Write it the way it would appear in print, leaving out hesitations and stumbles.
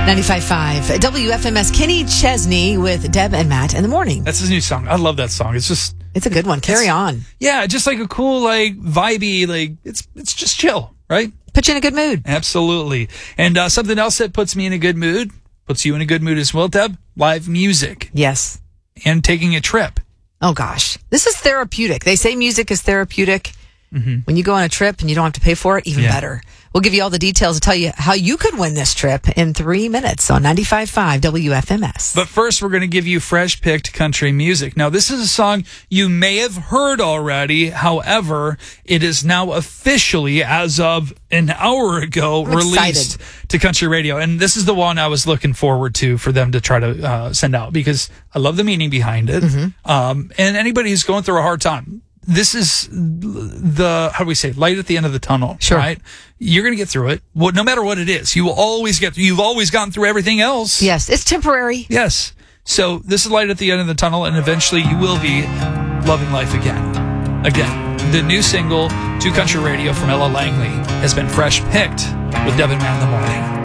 95.5 WFMS. Kenny Chesney with Deb and Matt in the morning. That's his new song. I love that song. It's a good one. Carry on. Yeah, just like a cool, like, vibey, like, it's just chill, right? Put you in a good mood. Absolutely. And something else that puts me in a good mood, puts you in a good mood as well, Deb, live music. Yes. And taking a trip. Oh, gosh. This is therapeutic. They say music is therapeutic. Mm-hmm. When you go on a trip and you don't have to pay for it, even better. We'll give you all the details to tell you how you could win this trip in 3 minutes on 95.5 WFMS. But first, we're going to give you fresh picked country music. Now, this is a song you may have heard already. However, it is now officially, as of an hour ago, released to country radio. And this is the one I was looking forward to for them to try to send out because I love the meaning behind it. Mm-hmm. And anybody who's going through a hard time, this is the, how do we say, light at the end of the tunnel, right? You're going to get through it. No matter what it is, you will always get through. You've always gone through everything else. Yes, it's temporary. Yes. So this is light at the end of the tunnel, and eventually you will be loving life again. Again, the new single to country radio from Ella Langley has been fresh picked with Deb and Matt in the morning.